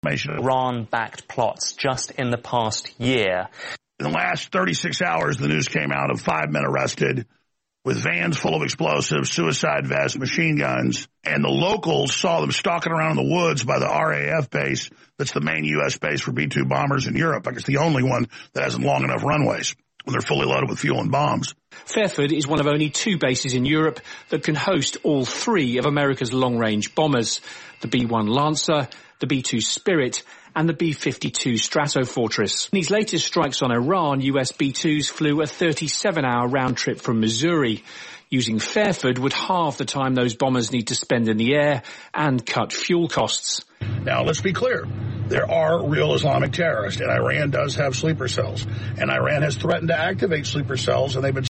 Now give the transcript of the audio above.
Iran-backed plots just in the past year. In the last 36 hours, the news came out of 5 men arrested with vans full of explosives, suicide vests, machine guns, and the locals saw them stalking around in the woods by the RAF base. That's the main U.S. base for B-2 bombers in Europe. I guess the only one that hasn't long enough runways when they're fully loaded with fuel and bombs. Fairford is one of only 2 bases in Europe that can host all 3 of America's long-range bombers, the B-1 Lancer, the B-2 Spirit, and the B-52 Stratofortress. In these latest strikes on Iran, US B-2s flew a 37-hour round trip from Missouri. Using Fairford would halve the time those bombers need to spend in the air and cut fuel costs. Now, let's be clear. There are real Islamic terrorists, and Iran does have sleeper cells. And Iran has threatened to activate sleeper cells, and they've been